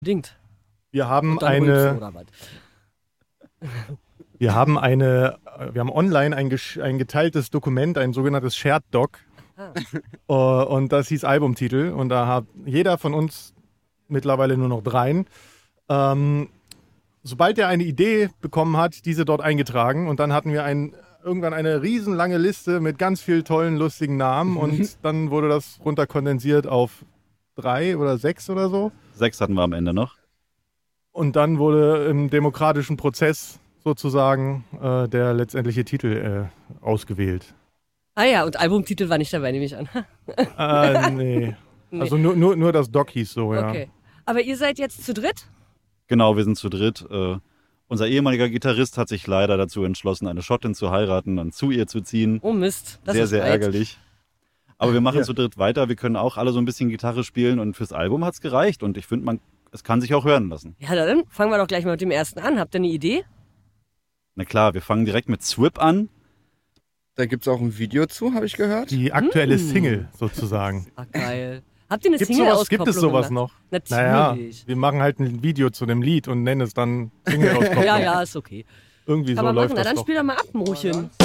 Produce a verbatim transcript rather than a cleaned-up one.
Bedingt. Wir haben Und dann eine. rülpsen oder was? Wir haben eine. Wir haben online ein, gesch- ein geteiltes Dokument, ein sogenanntes Shared Doc. Uh, und das hieß Albumtitel. Und da hat jeder von uns, mittlerweile nur noch dreien, ähm, sobald er eine Idee bekommen hat, diese dort eingetragen. Und dann hatten wir ein, irgendwann eine riesenlange Liste mit ganz vielen tollen, lustigen Namen. Und dann wurde das runterkondensiert auf drei oder sechs oder so. Sechs hatten wir am Ende noch. Und dann wurde im demokratischen Prozess sozusagen äh, der letztendliche Titel äh, ausgewählt. Ah ja, und Albumtitel war nicht dabei, nehme ich an. Äh, nee. Nee. Also nur, nur, nur das Doc hieß so, ja. Okay. Aber ihr seid jetzt zu dritt? Genau, wir sind zu dritt. Äh, unser ehemaliger Gitarrist hat sich leider dazu entschlossen, eine Schottin zu heiraten und zu ihr zu ziehen. Oh Mist. Das sehr, ist sehr weit. ärgerlich. Aber wir machen Ja. zu dritt weiter. Wir können auch alle so ein bisschen Gitarre spielen und fürs Album hat's gereicht. Und ich finde, man, es kann sich auch hören lassen. Ja, dann fangen wir doch gleich mal mit dem ersten an. Habt ihr eine Idee? Na klar, wir fangen direkt mit Swip an. Da gibt es auch ein Video zu, habe ich gehört. Die aktuelle Mm. Single sozusagen. Ah, geil. Habt ihr eine Gibt's Single sowas, gibt es sowas noch? Natürlich. Naja, wir machen halt ein Video zu dem Lied und nennen es dann Single-Auskopplung. Ja, ja, ist okay. Irgendwie Kann so man läuft machen. Na, das dann doch. spiel doch mal ab, Mochen.